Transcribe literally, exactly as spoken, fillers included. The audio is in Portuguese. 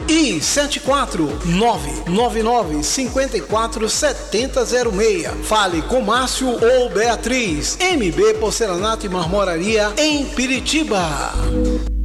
e sete quatro nove nove nove cinco quatro sete zero zero seis. Fale com Márcio ou Beatriz. M B Porcelanato e Marmoraria em Piritiba.